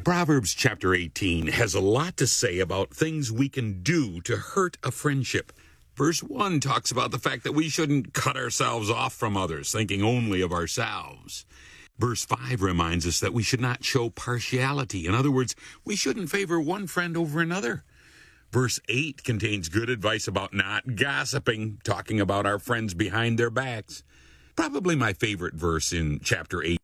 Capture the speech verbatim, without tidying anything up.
Proverbs chapter eighteen has a lot to say about things we can do to hurt a friendship. Verse one talks about the fact that we shouldn't cut ourselves off from others, thinking only of ourselves. Verse five reminds us that we should not show partiality. In other words, we shouldn't favor one friend over another. Verse eight contains good advice about not gossiping, talking about our friends behind their backs. Probably my favorite verse in chapter eight